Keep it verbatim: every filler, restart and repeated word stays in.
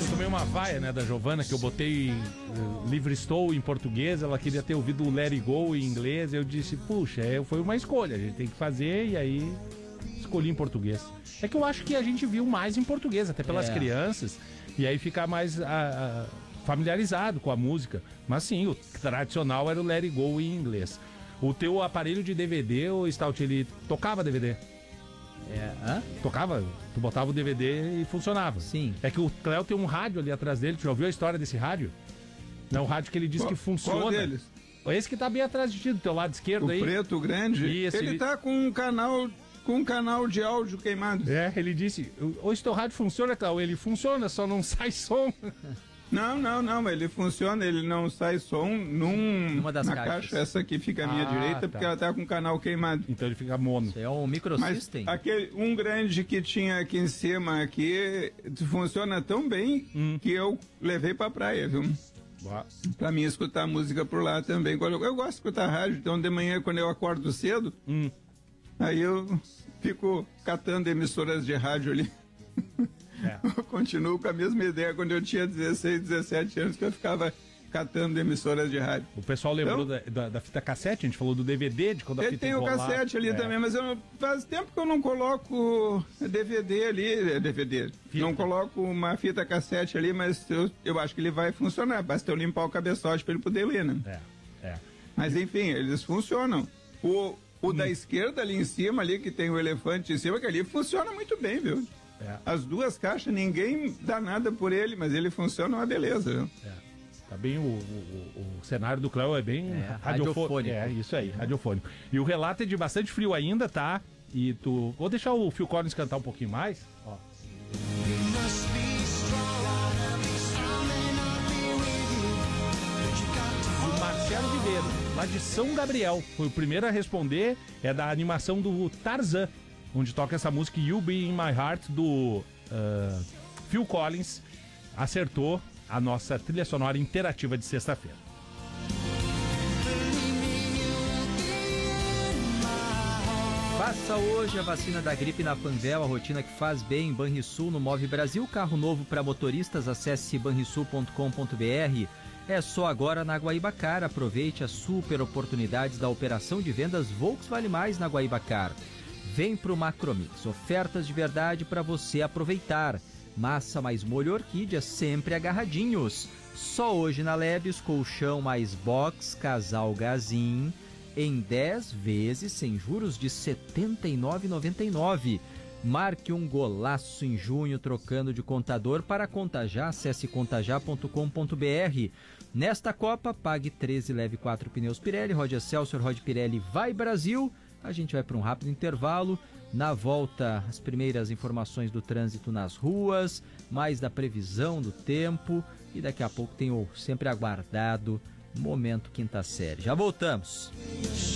eu tomei uma vaia, né, da Giovana, que eu botei uh, Livre Estou em português, ela queria ter ouvido o Let It Go em inglês, eu disse, puxa, é, foi uma escolha, a gente tem que fazer, e aí escolhi em português. É que eu acho que a gente viu mais em português, até pelas É. crianças, e aí ficar mais a, a, familiarizado com a música. Mas sim, o tradicional era o Let It Go em inglês. O teu aparelho de D V D, o Stout, ele tocava D V D? É, hã? Tocava? Tu botava o D V D e funcionava. Sim. É que o Cléo tem um rádio ali atrás dele. Tu já ouviu a história desse rádio? Não, o rádio que ele diz Qual- que funciona. qual deles? Esse que tá bem atrás de ti, do teu lado esquerdo O aí. preto grande, Isso, ele ele- tá com um canal com um canal de áudio queimado. É, ele disse, hoje teu rádio funciona, Cléo? Ele funciona, só não sai som. Não, não, não, ele funciona, ele não sai som num, Numa das na caixas. caixa, essa aqui fica à minha Ah, direita, tá. porque ela tá com o canal queimado. Então ele fica mono. Isso é um Mas microsystem. aquele, um grande que tinha aqui em cima, aqui, funciona tão bem Hum. que eu levei pra praia, viu? Pra mim escutar música por lá também. Quando Eu, eu gosto de escutar rádio, então de manhã quando eu acordo cedo, Hum. aí eu fico catando emissoras de rádio ali. É. Eu continuo com a mesma ideia quando eu tinha dezesseis, dezessete anos, que eu ficava catando emissoras de rádio. O pessoal lembrou Então- da, da, da fita cassete, a gente falou do D V D, de quando a Ele fita tem o enrolar. cassete ali É. também, mas eu, faz tempo que eu não coloco D V D ali, é, D V D. Fita. Não coloco uma fita cassete ali, mas eu, eu acho que ele vai funcionar. Basta eu limpar o cabeçote para ele poder ler, né? É, é. Mas enfim, eles funcionam. O, o Hum. da esquerda ali em cima, ali que tem o elefante em cima, que ali funciona muito bem, viu? É. As duas caixas, ninguém dá nada por ele, mas ele funciona uma beleza, viu? É. Tá bem, o, o, o cenário do Cléo é bem É, radiofô- radiofônico. É, isso aí, radiofônico. E o relato é de bastante frio ainda, tá? E tu... Vou deixar o Phil Collins cantar um pouquinho mais, ó. O Marcelo Ribeiro, lá de São Gabriel, foi o primeiro a responder, é da animação do Tarzan, onde toca essa música You Be In My Heart, do ah, Phil Collins, acertou a nossa trilha sonora interativa de sexta-feira. Faça hoje a vacina da gripe na Panvel, a rotina que faz bem. Banrisul no Move Brasil, carro novo para motoristas, acesse banrisul ponto com ponto br. É só agora na Guaibacar, aproveite as super oportunidades da operação de vendas Volks Vale Mais na Guaibacar. Vem pro Macromix, ofertas de verdade para você aproveitar. Massa mais molho orquídea, sempre agarradinhos. Só hoje na Lebes, colchão mais box, casal Gazin, em dez vezes sem juros de setenta e nove reais e noventa e nove centavos. Marque um golaço em junho trocando de contador. Para Contajar, acesse contajar ponto com ponto br. Nesta Copa, pague treze e leve quatro pneus Pirelli. Rode Excelsior, Rode Pirelli, vai Brasil. A gente vai para um rápido intervalo. Na volta, as primeiras informações do trânsito nas ruas, mais da previsão do tempo. E daqui a pouco tem o sempre aguardado Momento Quinta Série. Já voltamos.